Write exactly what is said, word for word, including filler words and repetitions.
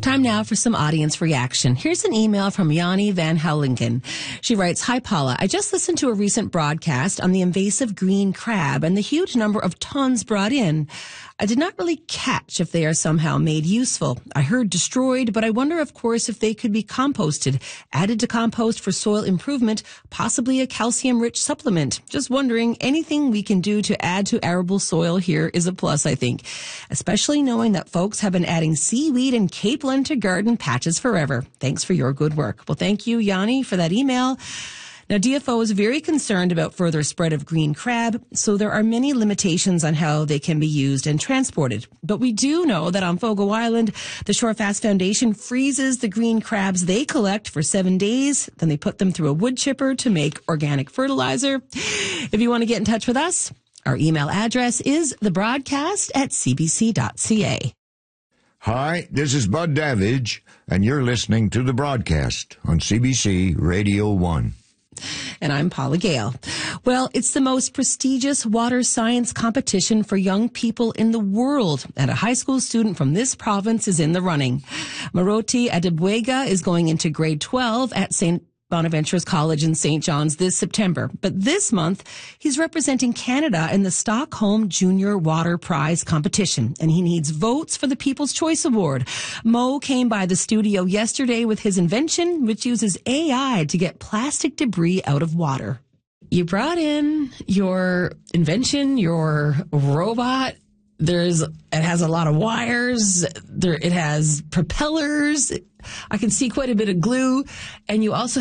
Time now for some audience reaction. Here's an email from Yanni Van Hellingen. She writes, Hi, Paula. I just listened to a recent broadcast on the invasive green crab and the huge number of tons brought in. I did not really catch if they are somehow made useful. I heard destroyed, but I wonder, of course, if they could be composted, added to compost for soil improvement, possibly a calcium-rich supplement. Just wondering, anything we can do to add to arable soil here is a plus, I think, especially knowing that folks have been adding seaweed and capeland to garden patches forever. Thanks for your good work. Well, thank you, Yanni, for that email. Now, D F O is very concerned about further spread of green crab, so there are many limitations on how they can be used and transported. But we do know that on Fogo Island, the Shorefast Foundation freezes the green crabs they collect for seven days. Then they put them through a wood chipper to make organic fertilizer. If you want to get in touch with us, our email address is thebroadcast at c b c dot c a. Hi, this is Bud Davidge, and you're listening to The Broadcast on C B C Radio one. And I'm Paula Gale. Well, it's the most prestigious water science competition for young people in the world, and a high school student from this province is in the running. Maroti Adebuega is going into grade twelve at Saint Bonaventure's College in Saint John's this September. But this month, he's representing Canada in the Stockholm Junior Water Prize competition, and he needs votes for the People's Choice Award. Mo came by the studio yesterday with his invention, which uses A I to get plastic debris out of water. You brought in your invention, your robot. There's, it has a lot of wires. There, it has propellers. I can see quite a bit of glue, and you also